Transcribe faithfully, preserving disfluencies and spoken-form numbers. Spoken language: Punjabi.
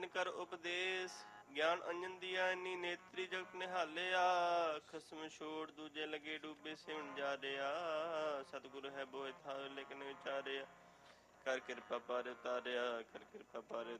ਜਿਨ ਕਰ ਉਪਦੇਸ਼ ਗਿਆਨ ਅੰਜਨ ਦੀਆ ਇੰਨੀ ਨੇਤਰੀ ਜਗਤ ਨਿਹਾਲਿਆ ਖਸਮ ਛੋੜ ਦੂਜੇ ਲਗੇ ਡੂਬੇ ਸਿਵਣ ਜਾ ਰਿਆ ਸਤਿਗੁਰ ਹੈ ਬੋਏ ਥਾਵੇ ਲੇਕਿਨ ਵਿਚਾਰਿਆ ਕਰ ਕਿਰਪਾ ਪਾਰ ਉਤਾਰਿਆ ਕਰ ਕਿਰਪਾ ਪਾਰ